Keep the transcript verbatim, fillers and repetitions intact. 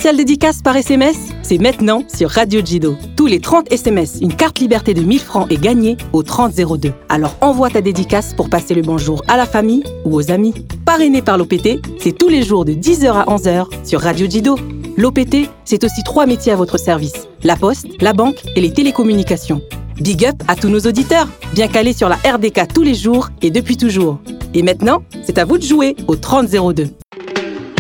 spéciale dédicace par S M S, c'est maintenant sur Radio Jido. Tous les trente S M S, une carte liberté de mille francs est gagnée au trente zéro deux. Alors envoie ta dédicace pour passer le bonjour à la famille ou aux amis. Parrainé par l'O P T, c'est tous les jours de dix heures à onze heures sur Radio Jido. L'O P T, c'est aussi trois métiers à votre service. La poste, la banque et les télécommunications. Big up à tous nos auditeurs, bien calés sur la R D K tous les jours et depuis toujours. Et maintenant, c'est à vous de jouer au trente zéro deux.